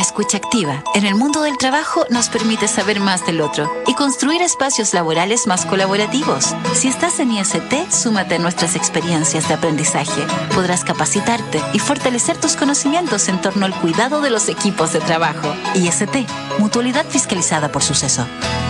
escucha activa en el mundo del trabajo nos permite saber más del otro y construir espacios laborales más colaborativos. Si estás en IST, súmate a nuestras experiencias de aprendizaje. Podrás capacitarte y fortalecer tus conocimientos en torno al cuidado de los equipos de trabajo. IST, Mutualidad fiscalizada por Suceso.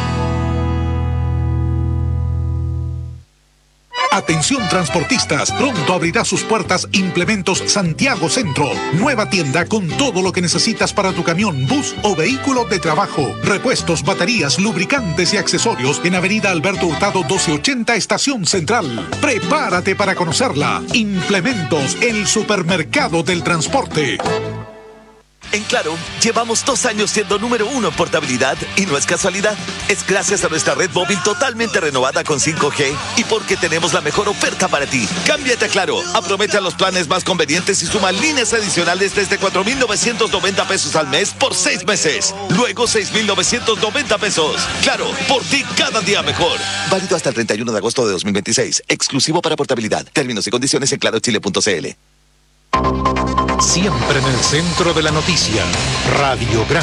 Atención transportistas, pronto abrirá sus puertas Implementos Santiago Centro. Nueva tienda con todo lo que necesitas para tu camión, bus o vehículo de trabajo. Repuestos, baterías, lubricantes y accesorios en Avenida Alberto Hurtado 1280, Estación Central. Prepárate para conocerla. Implementos, el supermercado del transporte. En Claro, llevamos 2 años siendo número 1 en portabilidad y no es casualidad. Es gracias a nuestra red móvil totalmente renovada con 5G y porque tenemos la mejor oferta para ti. Cámbiate a Claro, aprovecha los planes más convenientes y suma líneas adicionales desde 4,990 pesos al mes por 6 meses. Luego 6,990 pesos. Claro, por ti cada día mejor. Válido hasta el 31 de agosto de 2026. Exclusivo para portabilidad. Términos y condiciones en clarochile.cl. Siempre en el centro de la noticia. Radiograma.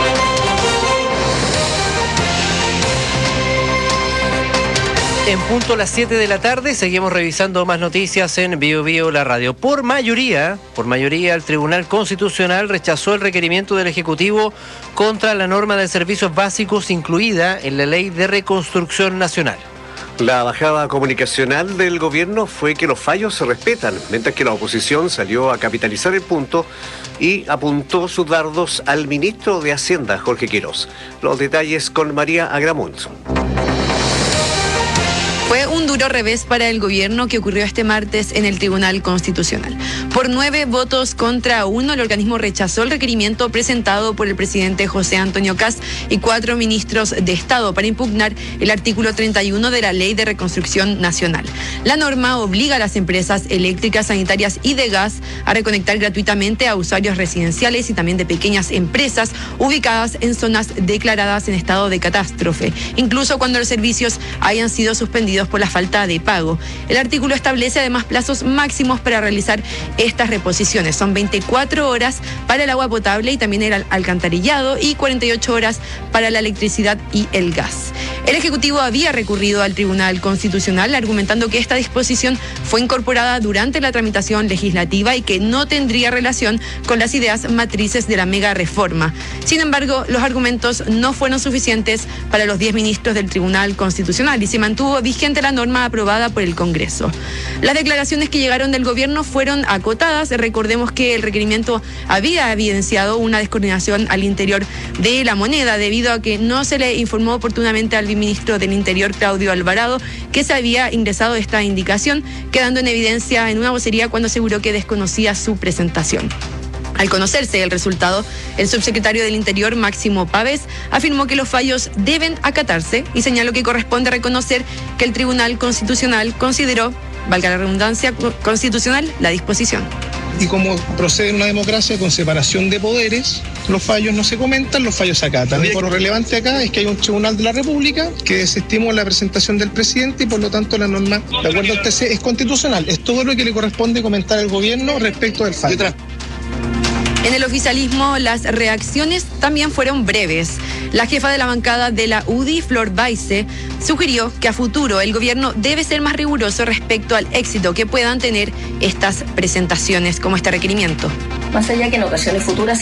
En punto a las 7 de la tarde seguimos revisando más noticias en Bio Bio la radio. Por mayoría, el Tribunal Constitucional rechazó el requerimiento del Ejecutivo contra la norma de servicios básicos incluida en la Ley de Reconstrucción Nacional. La bajada comunicacional del gobierno fue que los fallos se respetan, mientras que la oposición salió a capitalizar el punto y apuntó sus dardos al ministro de Hacienda, Jorge Quirós. Los detalles con María Agramunt. Fue un duro revés para el gobierno que ocurrió este martes en el Tribunal Constitucional. Por 9 votos contra 1, el organismo rechazó el requerimiento presentado por el presidente José Antonio Kast y 4 ministros de Estado para impugnar el artículo 31 de la Ley de Reconstrucción Nacional. La norma obliga a las empresas eléctricas, sanitarias y de gas a reconectar gratuitamente a usuarios residenciales y también de pequeñas empresas ubicadas en zonas declaradas en estado de catástrofe, incluso cuando los servicios hayan sido suspendidos por la falta de pago. El artículo establece además plazos máximos para realizar estas reposiciones. Son 24 horas para el agua potable y también el alcantarillado y 48 horas para la electricidad y el gas. El Ejecutivo había recurrido al Tribunal Constitucional argumentando que esta disposición fue incorporada durante la tramitación legislativa y que no tendría relación con las ideas matrices de la mega reforma. Sin embargo, los argumentos no fueron suficientes para los 10 ministros del Tribunal Constitucional y se mantuvo vigente la norma aprobada por el Congreso. Las declaraciones que llegaron del gobierno fueron acotadas. Recordemos que el requerimiento había evidenciado una descoordinación al interior de la moneda debido a que no se le informó oportunamente al ministro del Interior, Claudio Alvarado, que se había ingresado esta indicación, quedando en evidencia en una vocería cuando aseguró que desconocía su presentación. Al conocerse el resultado, el subsecretario del Interior, Máximo Pavés, afirmó que los fallos deben acatarse y señaló que corresponde reconocer que el Tribunal Constitucional consideró, valga la redundancia, constitucional la disposición. Y como procede en una democracia con separación de poderes, los fallos no se comentan, los fallos se acatan. Y por lo relevante acá es que hay un tribunal de la República que desestimó la presentación del presidente y por lo tanto la norma, de acuerdo al TC, es constitucional. Es todo lo que le corresponde comentar al gobierno respecto del fallo. En el oficialismo, las reacciones también fueron breves. La jefa de la bancada de la UDI, Flor Baise, sugirió que a futuro el gobierno debe ser más riguroso respecto al éxito que puedan tener estas presentaciones como este requerimiento. Más allá que en ocasiones futuras